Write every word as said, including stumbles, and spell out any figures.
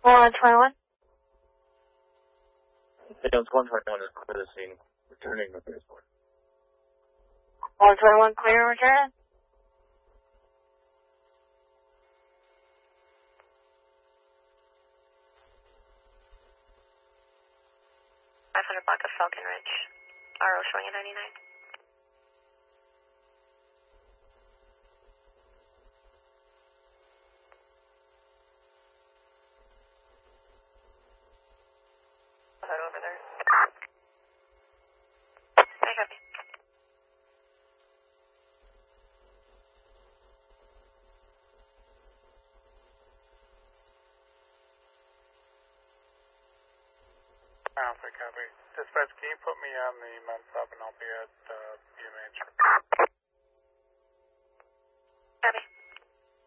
one twenty-one. Dales one twenty-one is clear the scene. Returning to transport. one twenty-one clear return. five hundred block of Falcon Ridge. R O showing at ninety-nine. Head over there. I copy. Alpha, copy. Dispatch, can you put me on the Mount Stop and I'll be at uh, B M H?